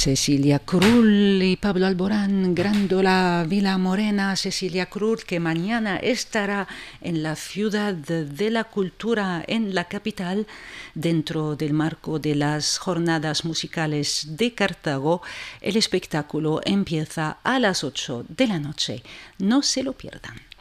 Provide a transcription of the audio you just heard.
Cecilia Krull y Pablo Alborán, Grándola Vila Morena. Cecilia Krull, que mañana estará en la Ciudad de la Cultura, en la capital, dentro del marco de las Jornadas Musicales de Cartago. El espectáculo empieza a las 8 de la noche. No se lo pierdan.